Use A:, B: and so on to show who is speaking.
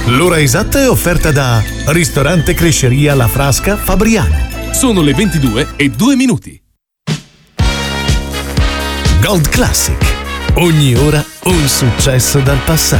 A: L'ora esatta è offerta da Ristorante Cresceria La Frasca Fabriano.
B: Sono le 22:02.
A: Gold Classic. Ogni ora un successo dal passato.